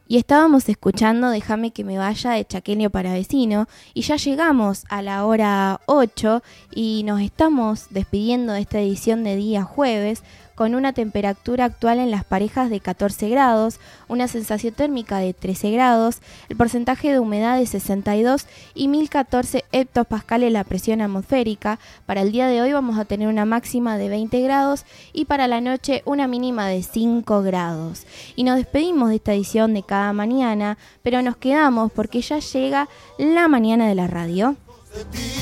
Y estábamos escuchando Déjame que me vaya de Chaqueño Paravecino y ya llegamos a la hora 8 y nos estamos despidiendo de esta edición de día jueves con una temperatura actual en las parejas de 14 grados, una sensación térmica de 13 grados, el porcentaje de humedad de 62 y 1014 hectopascales la presión atmosférica. Para el día de hoy vamos a tener una máxima de 20 grados y para la noche una mínima de 5 grados. Y nos despedimos de esta edición de cada mañana, pero nos quedamos porque ya llega la mañana de la radio.